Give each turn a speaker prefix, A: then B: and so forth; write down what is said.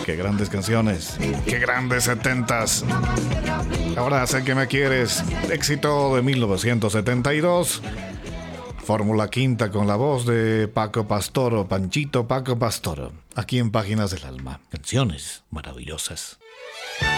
A: Qué grandes canciones, qué grandes setentas. Ahora sé que me quieres, éxito de 1972. Fórmula Quinta con la voz de Paco Pastoro, Panchito Paco Pastoro, aquí en Páginas del Alma. Canciones maravillosas.